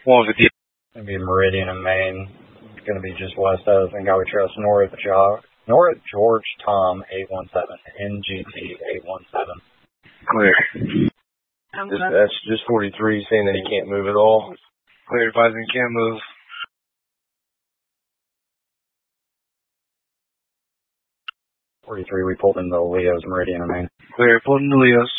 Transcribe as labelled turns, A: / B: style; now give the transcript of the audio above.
A: 150.
B: Going to be Meridian and Maine. It's going to be just west of Highway Trails, North George Tom 817, NGT 817.
A: Clear.
C: Dispatch, just 43 saying that he can't move at all.
A: Clear, advising can't move.
B: 43, we pulled into Leo's, Meridian and Maine.
A: Clear, pulled into Leo's.